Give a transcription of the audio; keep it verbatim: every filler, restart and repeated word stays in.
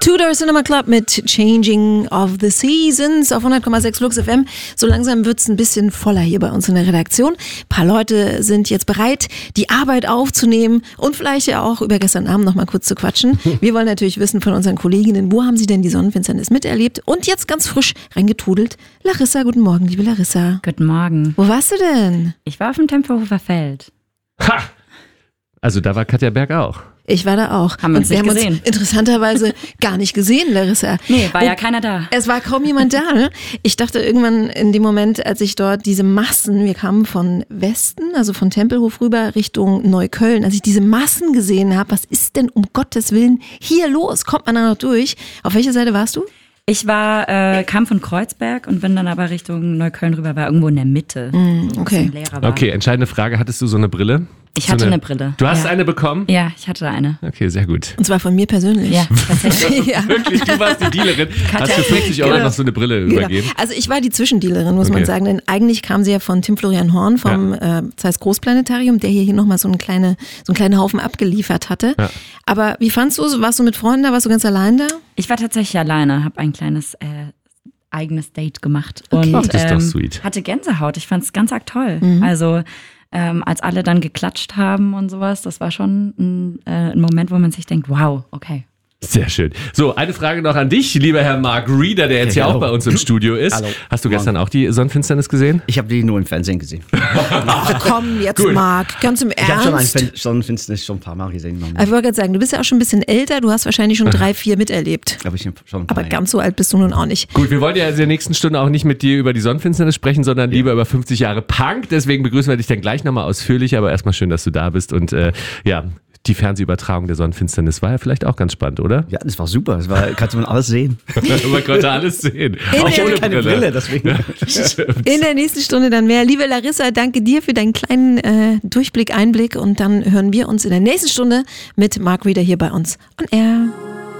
Tudor Cinema Club mit Changing of the Seasons auf hundert Komma sechs Lux F M. So langsam wird's ein bisschen voller hier bei uns in der Redaktion. Ein paar Leute sind jetzt bereit, die Arbeit aufzunehmen und vielleicht ja auch über gestern Abend noch mal kurz zu quatschen. Wir wollen natürlich wissen von unseren Kolleginnen, wo haben sie denn die Sonnenfinsternis miterlebt? Und jetzt ganz frisch reingetudelt. Larissa, guten Morgen, liebe Larissa. Guten Morgen. Wo warst du denn? Ich war auf dem Tempelhofer Feld. Ha! Also da war Katja Berg auch. Ich war da auch. Haben wir uns und wir nicht haben gesehen. uns interessanterweise gar nicht gesehen, Larissa. Nee, war Wo, ja keiner da. Es war kaum jemand da. Ne? Ich dachte irgendwann in dem Moment, als ich dort diese Massen, wir kamen von Westen, also von Tempelhof rüber Richtung Neukölln, als ich diese Massen gesehen habe, was ist denn um Gottes Willen hier los? Kommt man da noch durch? Auf welcher Seite warst du? Ich war, äh, kam von Kreuzberg und bin dann aber Richtung Neukölln rüber, war irgendwo in der Mitte. Mm, okay. Wo es leerer war. Okay, entscheidende Frage. Hattest du so eine Brille? Ich so hatte eine, eine Brille. Du hast ja. eine bekommen? Ja, ich hatte eine. Okay, sehr gut. Und zwar von mir persönlich. Ja, tatsächlich. Ja. Wirklich, du warst die Dealerin. Hast für fünfzig Euro Genau. noch so eine Brille Genau. übergeben? Also ich war die Zwischendealerin, muss Okay. man sagen, denn eigentlich kam sie ja von Tim Florian Horn vom ja. äh, Zeiss Großplanetarium, der hier, hier nochmal so, eine kleine, so einen kleinen Haufen abgeliefert hatte. Ja. Aber wie fandst du es? Warst du mit Freunden da? Warst du ganz allein da? Ich war tatsächlich alleine, habe ein kleines äh, eigenes Date gemacht Okay. und Ach, das ist doch ähm, sweet. hatte Gänsehaut. Ich fand es ganz arg toll. Mhm. Also ähm, als alle dann geklatscht haben und sowas, das war schon ein, äh, ein Moment, wo man sich denkt, wow, okay. Sehr schön. So, eine Frage noch an dich, lieber Herr Mark Reeder, der jetzt ja, Ja, auch hallo. bei uns im Studio ist. Hallo. Hast du gestern auch die Sonnenfinsternis gesehen? Ich habe die nur im Fernsehen gesehen. Ach komm, jetzt Gut. Marc, ganz im Ich habe schon ein Ernst. Fen- Sonnenfinsternis schon ein paar Mal gesehen. Ich wollte gerade sagen, du bist ja auch schon ein bisschen älter, du hast wahrscheinlich schon drei, vier miterlebt. Habe ich schon ein paar, Aber ja. ganz so alt bist du nun auch nicht. Gut, wir wollen ja in der nächsten Stunde auch nicht mit dir über die Sonnenfinsternis sprechen, sondern lieber über fünfzig Jahre Punk. Deswegen begrüßen wir dich dann gleich nochmal ausführlich. Aber erstmal schön, dass du da bist. Und äh, ja, die Fernsehübertragung der Sonnenfinsternis war ja vielleicht auch ganz spannend, oder? Ja, das war super. Das war, kannst man alles sehen. Man konnte alles sehen. In Auch der- ohne Keine Brille, deswegen. Stimmt. In der nächsten Stunde dann mehr. Liebe Larissa, danke dir für deinen kleinen äh, Durchblick, Einblick und dann hören wir uns in der nächsten Stunde mit Mark Reeder hier bei uns on Air.